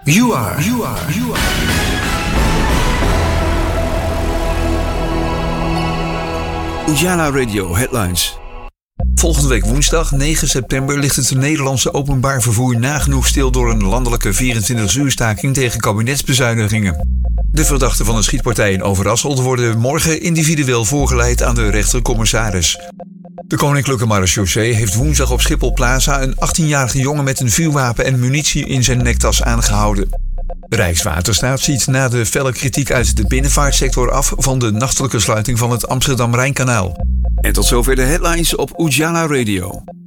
You are. Ujala Radio Headlines. Volgende week woensdag, 9 september, ligt het Nederlandse openbaar vervoer nagenoeg stil door een landelijke 24-uur staking tegen kabinetsbezuinigingen. De verdachten van een schietpartij in Overasselt worden morgen individueel voorgeleid aan de rechtercommissaris. De Koninklijke Marechaussee heeft woensdag op Schiphol Plaza een 18-jarige jongen met een vuurwapen en munitie in zijn nektas aangehouden. Rijkswaterstaat ziet na de felle kritiek uit de binnenvaartsector af van de nachtelijke sluiting van het Amsterdam-Rijnkanaal. En tot zover de headlines op Ujala Radio.